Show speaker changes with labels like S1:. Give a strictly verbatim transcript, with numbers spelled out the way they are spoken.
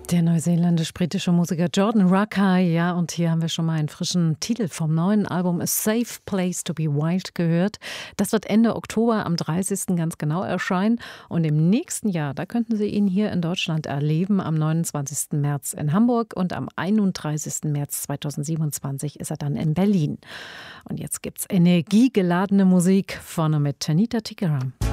S1: Der neuseeländisch-britische Musiker Jordan Rakei, ja, und hier haben wir schon mal einen frischen Titel vom neuen Album A Safe Place to Be Wild gehört. Das wird Ende Oktober am dreißigsten ganz genau erscheinen und im nächsten Jahr, da könnten Sie ihn hier in Deutschland erleben, am neunundzwanzigsten März in Hamburg und am einunddreißigsten März zweitausendsiebenundzwanzig ist er dann in Berlin. Und jetzt gibt's energiegeladene Musik, vorne mit Tanita Tikaram.